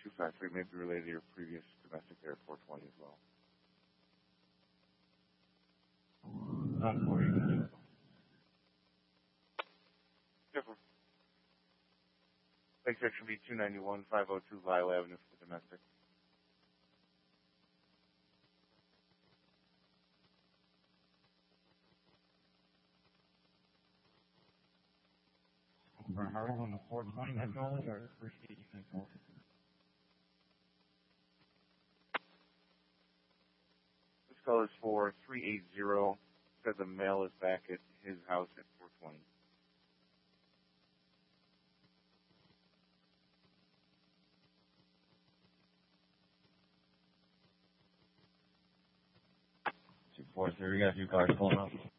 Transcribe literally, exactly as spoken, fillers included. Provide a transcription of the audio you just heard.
two five three may be related to your previous domestic there at four twenty as well. Not for you. Different. Lake section B two ninety-one, five oh two Lyle Avenue for the domestic. Bernhardo on the four twenty Magnolia or first eighty-five more? This call is for three eighty. Said the mail is back at his house at four twenty. two four three, we got a few cars pulling up.